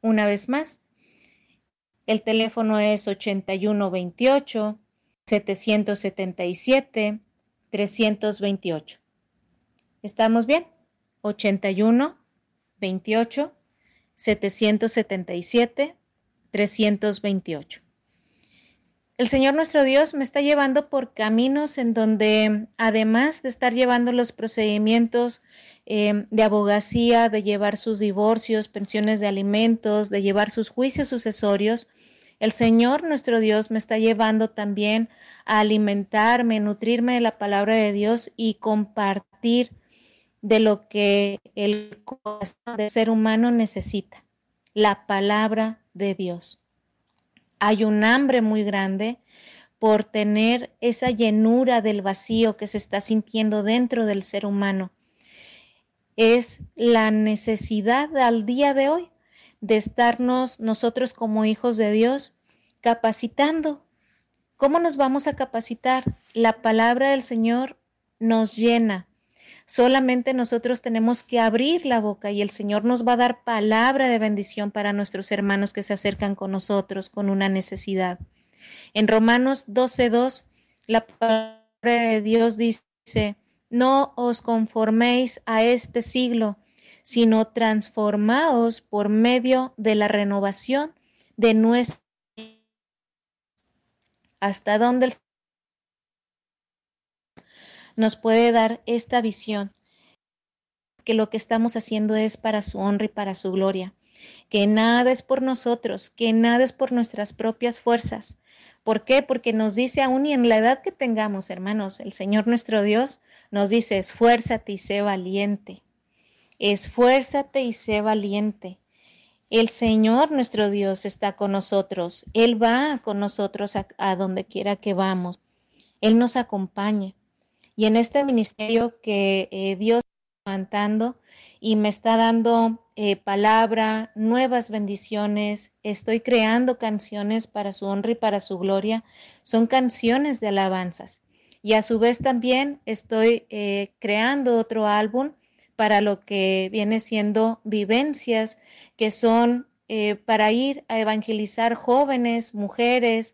Una vez más, el teléfono es 8128-777-328. ¿Estamos bien? 8128-777-328. El Señor nuestro Dios me está llevando por caminos en donde, además de estar llevando los procedimientos de abogacía, de llevar sus divorcios, pensiones de alimentos, de llevar sus juicios sucesorios, el Señor nuestro Dios me está llevando también a alimentarme, nutrirme de la palabra de Dios y compartir de lo que el corazón del ser humano necesita, la palabra de Dios. Hay un hambre muy grande por tener esa llenura del vacío que se está sintiendo dentro del ser humano. Es la necesidad al día de hoy de estarnos nosotros como hijos de Dios capacitando. ¿Cómo nos vamos a capacitar? La palabra del Señor nos llena. Solamente nosotros tenemos que abrir la boca y el Señor nos va a dar palabra de bendición para nuestros hermanos que se acercan con nosotros con una necesidad. En Romanos 12:2, la palabra de Dios dice: no os conforméis a este siglo, sino transformaos por medio de la renovación de nuestro. ¿Hasta dónde nos puede dar esta visión? Que lo que estamos haciendo es para su honra y para su gloria, que nada es por nosotros, que nada es por nuestras propias fuerzas. ¿Por qué? Porque nos dice, aún y en la edad que tengamos, hermanos, el Señor nuestro Dios nos dice: esfuérzate y sé valiente, esfuérzate y sé valiente. El Señor nuestro Dios está con nosotros, Él va con nosotros a donde quiera que vamos, Él nos acompaña. Y en este ministerio que Dios está levantando y me está dando palabra, nuevas bendiciones, estoy creando canciones para su honra y para su gloria, son canciones de alabanzas. Y a su vez también estoy creando otro álbum para lo que viene siendo vivencias, que son para ir a evangelizar jóvenes, mujeres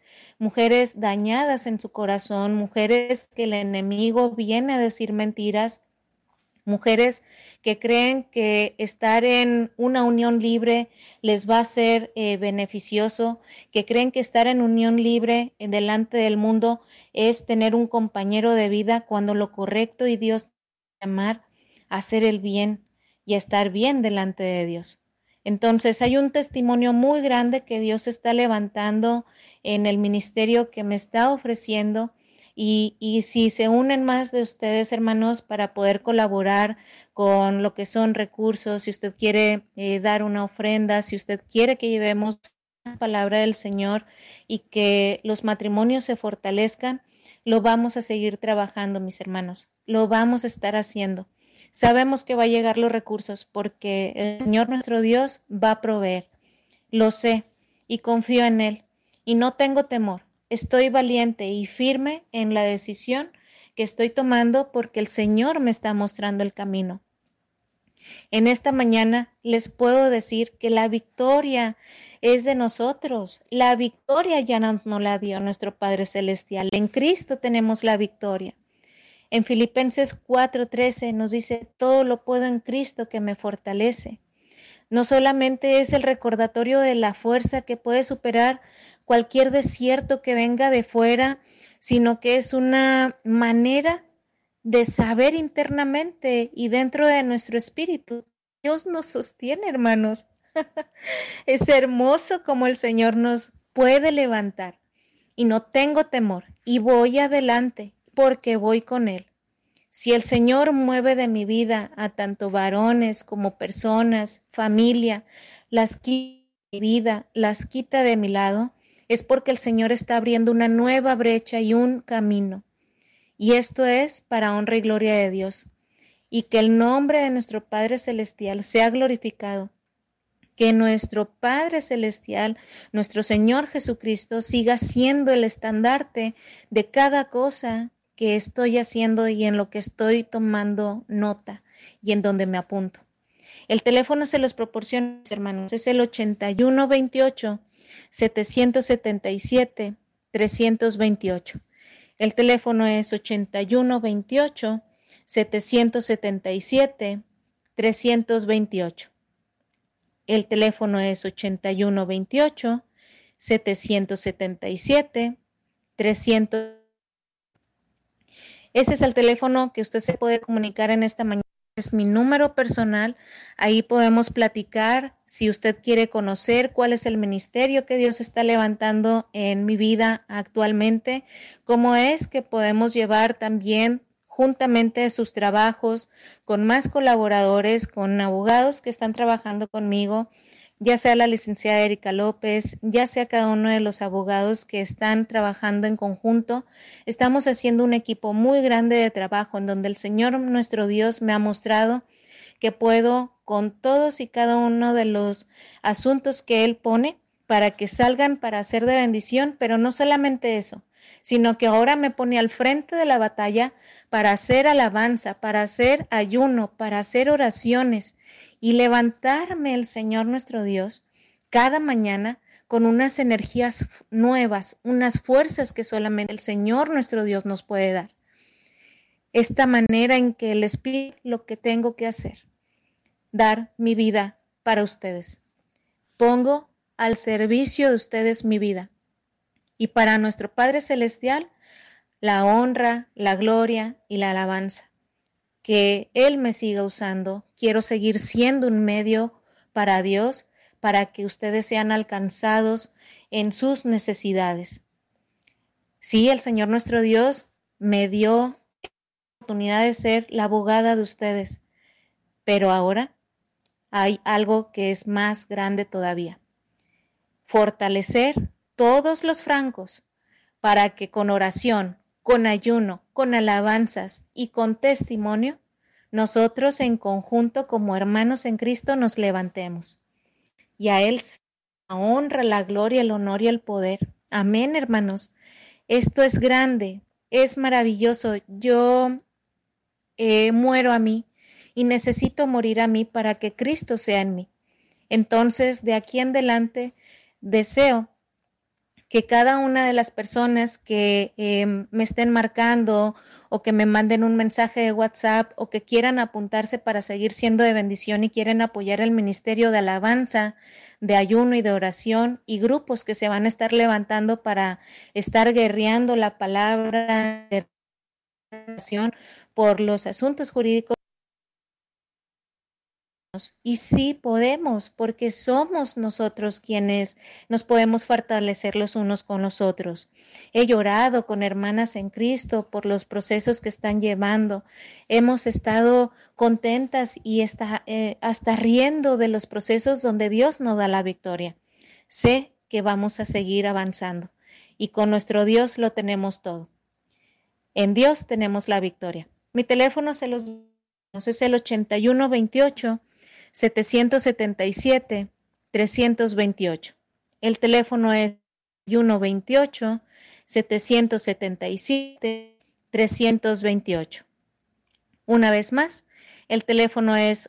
dañadas en su corazón, mujeres que el enemigo viene a decir mentiras, mujeres que creen que estar en una unión libre les va a ser beneficioso, que creen que estar en unión libre delante del mundo es tener un compañero de vida, cuando lo correcto y Dios amar, hacer el bien y estar bien delante de Dios. Entonces hay un testimonio muy grande que Dios está levantando en el ministerio que me está ofreciendo. Y si se unen más de ustedes, hermanos, para poder colaborar con lo que son recursos, si usted quiere dar una ofrenda, si usted quiere que llevemos la palabra del Señor y que los matrimonios se fortalezcan, lo vamos a seguir trabajando, mis hermanos. Lo vamos a estar haciendo. Sabemos que va a llegar los recursos porque el Señor nuestro Dios va a proveer. Lo sé y confío en Él y no tengo temor. Estoy valiente y firme en la decisión que estoy tomando porque el Señor me está mostrando el camino. En esta mañana les puedo decir que la victoria es de nosotros. La victoria ya nos la dio nuestro Padre Celestial. En Cristo tenemos la victoria. En Filipenses 4:13 nos dice: todo lo puedo en Cristo que me fortalece. No solamente es el recordatorio de la fuerza que puede superar cualquier desierto que venga de fuera, sino que es una manera de saber internamente y dentro de nuestro espíritu. Dios nos sostiene, hermanos. Es hermoso como el Señor nos puede levantar. Y no tengo temor y voy adelante porque voy con Él. Si el Señor mueve de mi vida a tanto varones como personas, familia, las quita de mi vida, las quita de mi lado, es porque el Señor está abriendo una nueva brecha y un camino. Y esto es para honra y gloria de Dios. Y que el nombre de nuestro Padre Celestial sea glorificado. Que nuestro Padre Celestial, nuestro Señor Jesucristo, siga siendo el estandarte de cada cosa que estoy haciendo y en lo que estoy tomando nota y en donde me apunto. El teléfono se los proporciona, hermanos, es el 8128-777-328. El teléfono es 8128-777-328. El teléfono es 8128-777-300. Ese es el teléfono que usted se puede comunicar en esta mañana. Es mi número personal. Ahí podemos platicar si usted quiere conocer cuál es el ministerio que Dios está levantando en mi vida actualmente, cómo es que podemos llevar también juntamente sus trabajos con más colaboradores, con abogados que están trabajando conmigo, ya sea la licenciada Erika López, ya sea cada uno de los abogados que están trabajando en conjunto. Estamos haciendo un equipo muy grande de trabajo en donde el Señor nuestro Dios me ha mostrado que puedo con todos y cada uno de los asuntos que Él pone para que salgan para hacer de bendición, pero no solamente eso, sino que ahora me pone al frente de la batalla para hacer alabanza, para hacer ayuno, para hacer oraciones y levantarme el Señor nuestro Dios cada mañana con unas energías nuevas, unas fuerzas que solamente el Señor nuestro Dios nos puede dar. Esta manera en que les pido lo que tengo que hacer, dar mi vida para ustedes. Pongo al servicio de ustedes mi vida. Y para nuestro Padre Celestial, la honra, la gloria y la alabanza. Que Él me siga usando. Quiero seguir siendo un medio para Dios, para que ustedes sean alcanzados en sus necesidades. Sí, el Señor nuestro Dios me dio la oportunidad de ser la abogada de ustedes, pero ahora hay algo que es más grande todavía. Fortalecer todos los francos para que con oración, con ayuno, con alabanzas y con testimonio, nosotros en conjunto como hermanos en Cristo nos levantemos. Y a Él la honra, la gloria, el honor y el poder. Amén, hermanos. Esto es grande, es maravilloso. Yo muero a mí y necesito morir a mí para que Cristo sea en mí. Entonces, de aquí en adelante, deseo que cada una de las personas que me estén marcando o que me manden un mensaje de WhatsApp o que quieran apuntarse para seguir siendo de bendición y quieren apoyar el ministerio de alabanza, de ayuno y de oración y grupos que se van a estar levantando para estar guerreando la palabra de oración por los asuntos jurídicos. Y sí podemos, porque somos nosotros quienes nos podemos fortalecer los unos con los otros. He llorado con hermanas en Cristo por los procesos que están llevando. Hemos estado contentas y hasta riendo de los procesos donde Dios nos da la victoria. Sé que vamos a seguir avanzando y con nuestro Dios lo tenemos todo. En Dios tenemos la victoria. Mi teléfono es el 8128-777-328. El teléfono es 8128-777-328. Una vez más, el teléfono es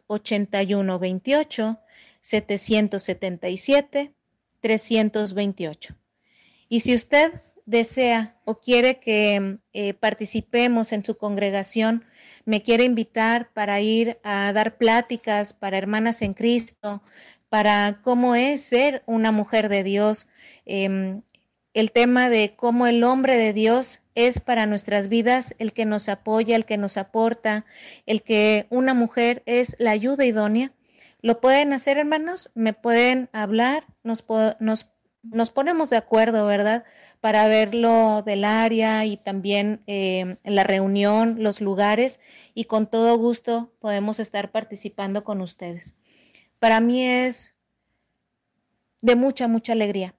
8128-777-328. Y si usted desea o quiere que participemos en su congregación, me quiere invitar para ir a dar pláticas para hermanas en Cristo, para cómo es ser una mujer de Dios, el tema de cómo el hombre de Dios es para nuestras vidas el que nos apoya, el que nos aporta, el que una mujer es la ayuda idónea. ¿Lo pueden hacer, hermanos? Me pueden hablar, nos ponemos de acuerdo, ¿verdad? Para verlo del área y también la reunión, los lugares, y con todo gusto podemos estar participando con ustedes. Para mí es de mucha, mucha alegría.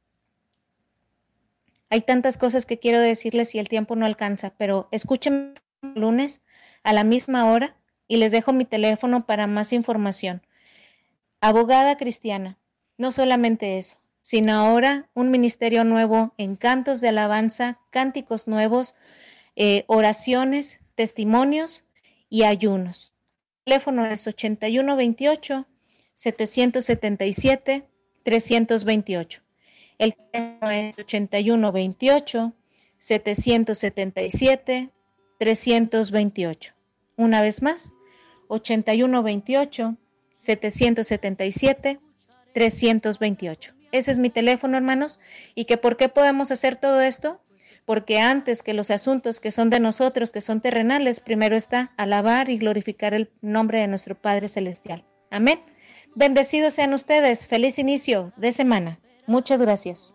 Hay tantas cosas que quiero decirles y el tiempo no alcanza, pero escúchenme el lunes a la misma hora y les dejo mi teléfono para más información. Abogada cristiana, no solamente eso, sino ahora un ministerio nuevo en cantos de alabanza, cánticos nuevos, oraciones, testimonios y ayunos. teléfono es 8128-777-328. El teléfono es 8128-777-328. Una vez más, 8128-777-328. Ese es mi teléfono, hermanos. ¿Y que por qué podemos hacer todo esto? Porque antes que los asuntos que son de nosotros, que son terrenales, primero está alabar y glorificar el nombre de nuestro Padre Celestial. Amén. Bendecidos sean ustedes. Feliz inicio de semana. Muchas gracias.